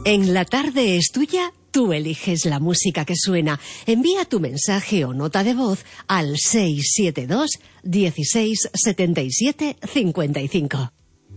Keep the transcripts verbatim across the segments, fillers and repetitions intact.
En La Tarde es Tuya, tú eliges la música que suena. Envía tu mensaje o nota de voz al seis siete dos, dieciséis, setenta y siete, cincuenta y cinco.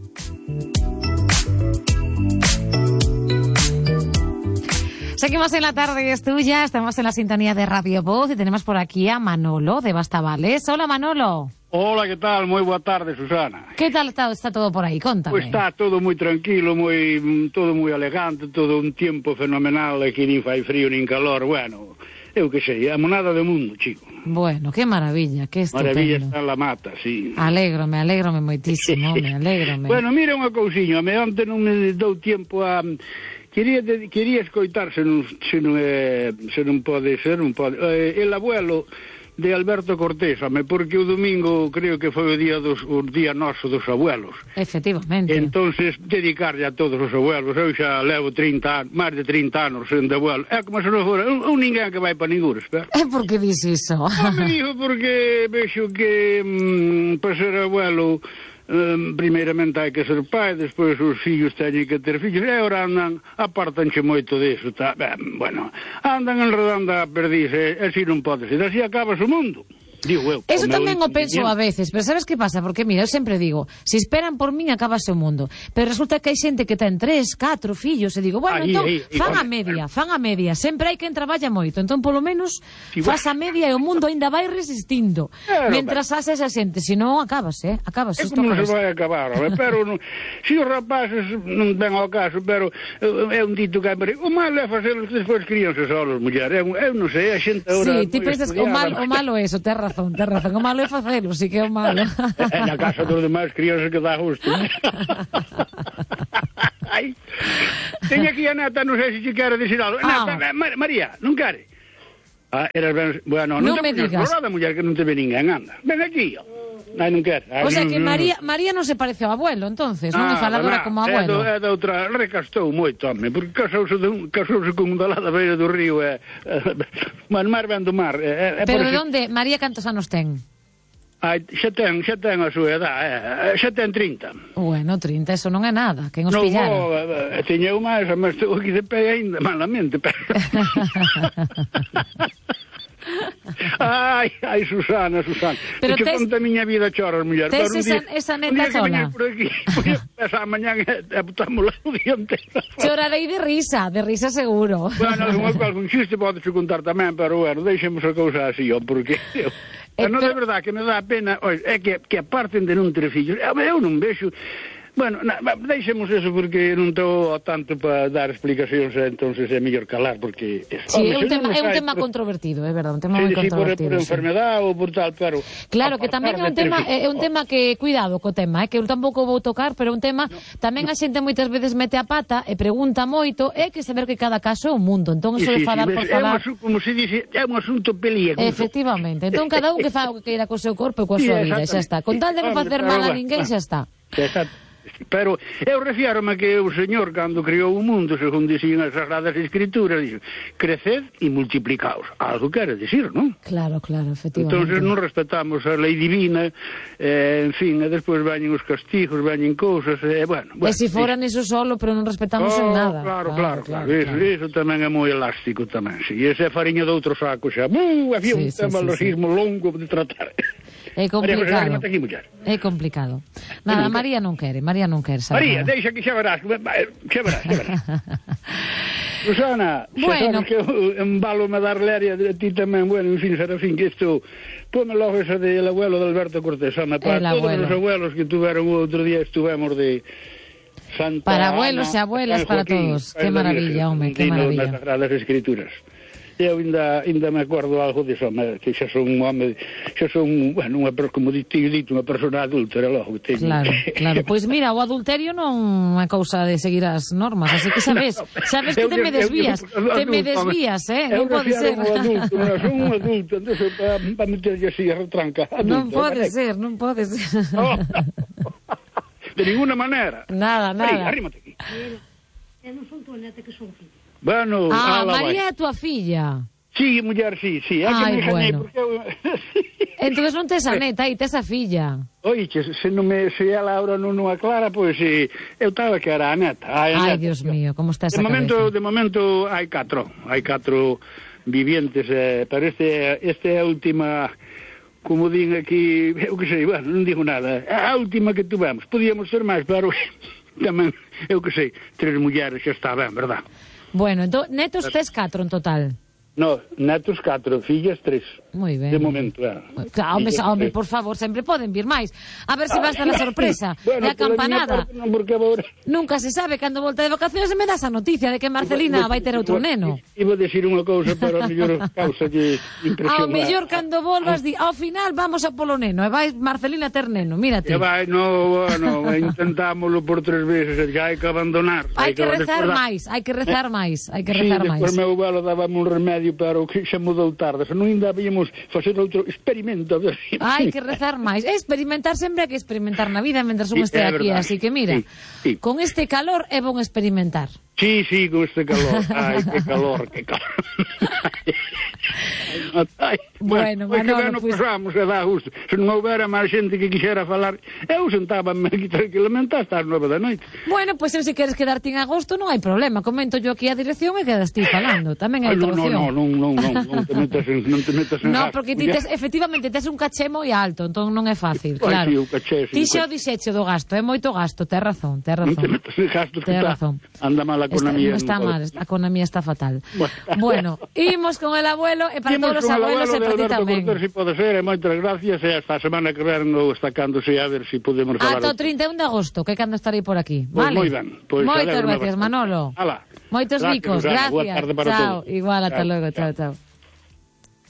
Seguimos en La Tarde es Tuya, estamos en la sintonía de Radio Voz y tenemos por aquí a Manolo de Bastavales. Hola, Manolo. Hola, ¿qué tal? Muy boa tarde, Susana. ¿Qué tal está, está todo por aí? Contame. Pois está todo moi tranquilo, moi todo moi elegante, todo un tiempo fenomenal, aquí nin fai frío nin calor, bueno, eu que sei, a monada do mundo, chico. Bueno, qué maravilla, qué estupendo. Maravilla está en la mata, sí. Alégrome, alégrome moitísimo, me alégrome. Bueno, mira unha cousiña, me onte non me dou tiempo a... Quería, de, quería escoitar, se non, se non, é, se non pode ser, non pode... Eh, el abuelo de Alberto Cortés, ame, porque o domingo creo que foi o día dos o día noso dos abuelos. Efectivamente. Entonces, dedicarlle a todos os abuelos. Eu xa levo trinta anos, máis de trinta anos sendo abuelo. É como se non fora un, un ninguén que vai para ningún, espera. É porque dis iso? Non me dijo porque vexo que mm, para ser abuelo Um, primeiramente hai que ser pai, despois os fillos teñen que ter fillos, e agora andan, apartanche moito disso, tá? Ben, bueno, andan enredando a perdiz, e así non pode ser, así acabas o mundo. Digo eu, eso tamén o penso a veces, pero sabes que pasa? Porque mira, eu sempre digo, se esperan por min acabase o mundo, pero resulta que hai xente que ten tres, catro fillos, e digo, bueno, ahí, entón, ahí, fan igual, a media, bueno. fan a media, sempre hai quen traballa moito, entón polo menos Sí, faz a media e o mundo ainda vai resistindo, pero, mentras hace esa xente, senón acabase, eh? acabase. É como se vai acabar, pero non, si os rapaces non ven ao caso, pero é un dito que hai por aí, o malo é facer despois crianças solos, muller, eu, eu non sei, a xente agora... Sí, ti pensas que o malo, o malo é eso, ten razón, ten razón, o malo é facelo, si que é o malo. É na casa dos demais crianças que dá gusto. Ai, teño aquí a neta, non sei se te quero dicir algo. Ah. Neta, María, non quere? Ah, eras ben... Bueno, non, Non te me digas. Explorada, muller, que non te ve ninguén, anda. Ven aquí, ó. Ai, non quere. Ai, O sea non, que non, María María non se parece ao abuelo, entonces, non é Ah, faladora bah, como É, abuelo. do, é da outra, recastou moito, home, porque casouse, de un, casouse con un da lá da beira do río, é... Man, mar ven do mar. É, é Pero por de eso- onde? María cantos anos ten? Ai, xa ten, xa ten a súa edad, é, xa ten trinta. Bueno, trinta, eso non é nada, quen os Non, pillara. vou, eh, teñeu máis, mas estou aquí de pé ainda malamente, pero... Ai, ai, Susana, Susana. Pero que tes- conta a miña vida choras, muller. tes Pero un esa- día- esa un neta día que sola? veñas por aquí, voy a pasar mañá e botámosla o día entero. Chorarei de risa, de risa seguro. Bueno, algún, algún xiste podes contar tamén, pero bueno, deixemos a cousa así, ó, porque... Eu, Eh, non pero- é verdade que me dá pena, oi, é que, que aparten de non ter fillos. Eu, eu non vexo... Bueno, na, deixemos eso porque non estou ao tanto para dar explicacións, entonces é mellor calar, porque... Sí, home, é un se tema, non é un sai tema por- controvertido, é verdade, un tema Sí, moi sí, por, controvertido. por sí. enfermedade ou por tal, pero... Claro, que tamén é un tema, é un tema que cuidado co tema, é que eu tampouco vou tocar, pero é un tema tamén a xente moitas veces mete a pata e pregunta moito, é que saber que cada caso é un mundo, entón eso de falar por falar. É un asunto, como se dice, é un asunto peliagudo. Efectivamente, entón cada un que fa o que queira co seu corpo e coa Sí, súa vida, xa exactamente. está. Con tal de non Hombre, facer pero mal a bueno, ninguén, bueno. xa está. Exacto. Pero eu refiarome que o Señor, cando criou o mundo, según dicían as Sagradas Escrituras, dixo, creced e multiplicaos. Algo quere dicir, non? Claro, claro, efectivamente. Entonces non respetamos a lei divina, eh, en fin, e despois veñen os castigos, veñen cousas, e eh, bueno... E bueno se foran eso solo, pero non respetamos oh, en nada. Claro, claro, claro, claro, Eso, claro. eso tamén é moi elástico tamén, si. Ese é fariña de outro saco xa. Uh, Sí, había un sí, tema sí, logismo longo de tratar. É complicado. María, aquí, muller. É complicado. Nada, nunca. María non quere, María non quere saber. María, nada. deixa que xa verás, xa verás, xa verás. Susana, Bueno. bueno, que eu embalo me dar leria de ti tamén, bueno, en fin, Serafín, que isto, ponme logo esa del abuelo de Alberto Cortés, home, para El todos abuelo. os abuelos que tuveron o outro día, estuvemos de Santa Para Ana, abuelos e abuelas, San para Joaquín, todos. Qué Padre da maravilla, Virgen, home, qué dino maravilla. nas Sagradas Escrituras. Eu ainda, ainda me acordo algo disso, home, que xa son un home, xa son, bueno, unha, como dito, dito, unha persona adulta, era logo. Teño, Claro, claro. Pois mira, o adulterio non é cousa de seguir as normas, así que sabes, No, sabes que eu te me digo- eu desvías, digo, te me adulto, desvías, eh, eu non pode ser. refiero ao adulto, non, son un adulto, entonces para pa meterlle así a retranca. Adulto, Non pode vale? ser, non pode ser. Oh. De ninguna manera. Nada, María, nada. arrímate aquí. Eu non son tua neta, que son filha. Bueno, Ah, ala, María é vai. a tua filla. Sí, muller, sí, sí. É que Ai, me enganei, bueno. porque eu... Entón non tes a neta aí, tes a filla. Oiche, se non me se ela ahora non non aclara, pois si, eu estaba que era a neta. Ai, a Ai, neta. Dios mío, como está esa De momento, cabeza. de momento hai catro, hai catro vivientes, eh, pero este este é a última, como din aquí, eu que sei, bueno, non digo nada, é a última que tuvemos. Podíamos ser máis, pero tamén, eu que sei, tres mulleres xa está ben, verdad? Bueno, entón, netos tes catro en total. No, netos catro, fillas tres. Moi ben. De momento, eh. Claro, home, Fillas, home, tres. por favor, sempre poden vir máis. A ver se basta a sorpresa. Bueno, e a pola miña campanada. parte non, porque agora... Nunca se sabe, cando volta de vacacións me das a noticia de que Marcelina vai ter outro neno. Iba a decir unha cousa, pero a mellor causa de impresión. Ao mellor cando volvas di, ao final vamos a polo neno, e vai Marcelina ter neno, mírate. E vai, no, bueno, intentámoslo por tres veces, xa hai que abandonar. Hai que rezar despois... máis, hai que rezar máis, hai que Sí, rezar despois máis. meu abuelo dábame un remedio, pero que xa mudou tarde, se non ainda víamos facer outro experimento. Hai que rezar máis. Experimentar sempre hai que experimentar na vida mentre un Sí, este é aquí, verdade. así que mira, Sí, sí. con este calor é bon experimentar. Sí, sí, con este calor. Ai, que calor, que calor. Ai, Bueno, pois que Manolo, ben nos pois- pasamos, e dá gusto. Se non houbera máis xente que quixera falar, eu sentábame aquí tranquilamente hasta as nove da noite. Bueno, pois pues, eu se queres quedarte en agosto non hai problema, comento yo aquí a dirección e quedas ti falando, tamén hai Ai, outra non, opción. non, non, non, non, non te metas en, non te metas en No, gasto, porque ti ya. tes, efectivamente tes un caché moi alto, entón non é fácil, Ai, claro. sí, o caché, sí, Ti o xa o caché. dixecho do gasto, é moito gasto, tes razón, tes Non razón. te metas en gastos, que Tens está, razón. anda mal a economía. Está, está non mal, pode. a economía está fatal. Bueno. Bueno, imos con el abuelo e para Imos todos os con el abuelos e abuelo de para ti Alberto tamén. Cortés, si pode ser, e moitas gracias, e hasta a semana que ven ou estacándose a ver si podemos falar. Ata o trinta e un de agosto, que cando estarei por aquí. Pois Vale? moi ben, pois Moitas alégrome gracias, bastante. Manolo. Ala. Moitos Gracias, bicos, Susana. gracias. Boa tarde para Chao, todos. igual, ata Chao, logo, chao, chao. chao.